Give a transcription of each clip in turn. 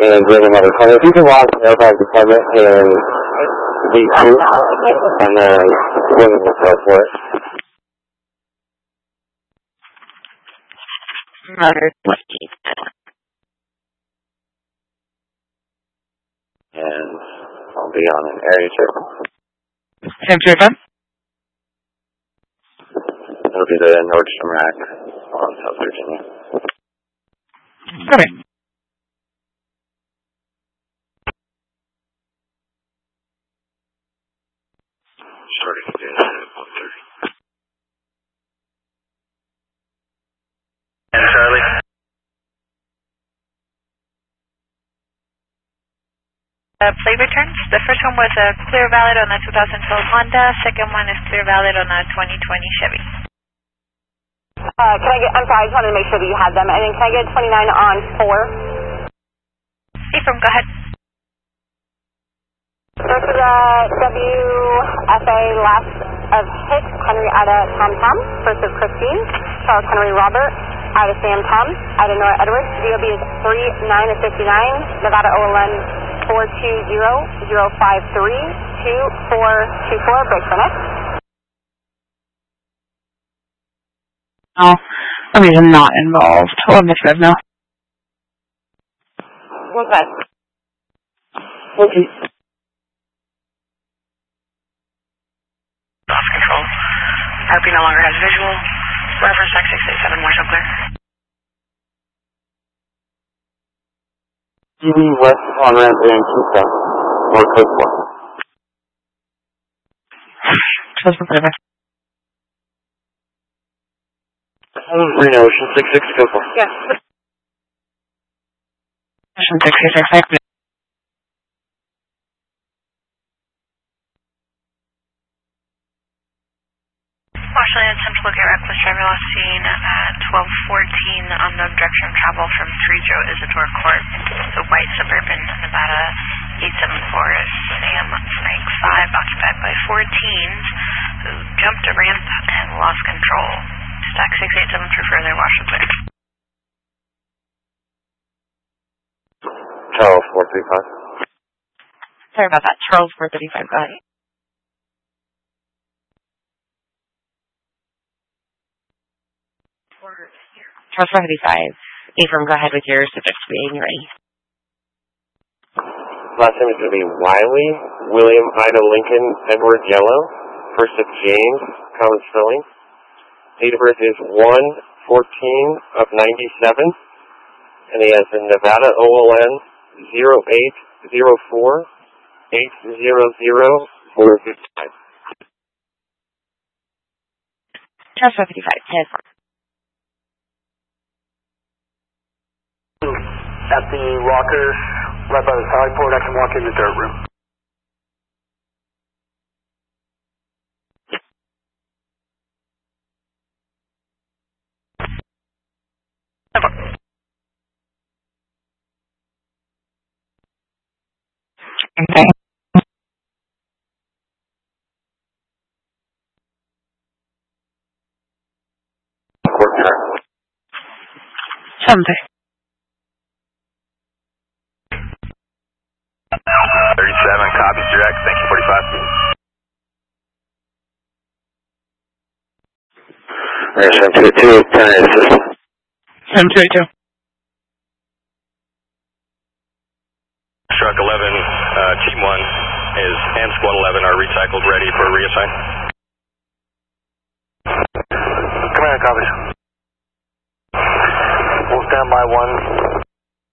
and bring them over. So if you can walk the aircraft department and the crew, and then we're going to go for it. And I'll be on an area trip. Temperature? It'll be the Nordstrom Rack on South Virginia. Okay. Starting again at 1:30. And Charlie? Plate returns. The first one was a clear valid on a 2012 Honda. Second one is clear valid on a 2020 Chevy. I'm sorry, I just wanted to make sure that you had them. And then can I get 29 on 4? Ephraim, go ahead. First is WFA last of Hicks, Henry Ida Tom Tom. First is Christine, Charles Henry Robert, Ida Sam Tom, Ida Nora Edwards. DOB is 39 of 59, Nevada OLN 420-053-2424. Break for next. No, for some reason not involved. Hold on, Miss Fresno. What's that? Okay. Lost control. RP no longer has visual. Reference 6687, more so clear. TV West on ramp and Keystone. Or code 4. Trust me, perfect. Reno, Ocean 66, code 4. Yes. Ocean 66, Washington and Central locate reckless driver last seen at 12:14 unknown direction of travel from 30 Isidore Court. The white Suburban Nevada 874 Sam Frank 5 occupied by 4 teens who jumped a ramp and lost control. Stack 687 for further wash and clear. Charles 435. Sorry about that. Charles 435, go ahead. Charles 435. Ephraim, go ahead with your subjects being ready. Last name is going to be Wiley, William Ida Lincoln, Edward Yellow. First is James, common spelling. Date of birth is 1/14 of 97. And he has a Nevada OLN 0804 800 455. Charles 435, 10-4. At the lockers, right by the side port, I can walk in the dirt room. Okay. Court track. Something. 37, copies direct, thank you, 45. Restaurant 22, 10 assist. 722. Truck 11, Team 1 is, and Squad 11 are recycled, ready for reassign. Command copies. We'll stand by 1.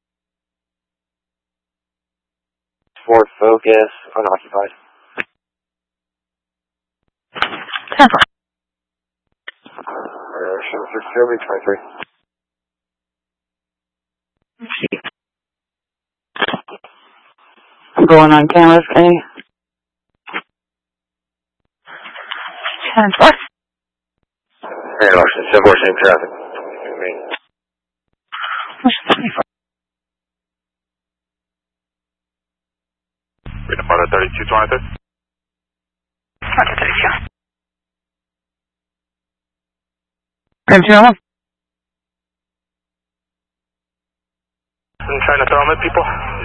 Ford Focus, unoccupied. 10-4. Restaurant 6 23. Let's see. I'm going on cameras, okay? 10-4. Hey, Washington, 7 same traffic. What's 24? Nevada 3223. Roger 32. Continue. I'm trying to throw them at people.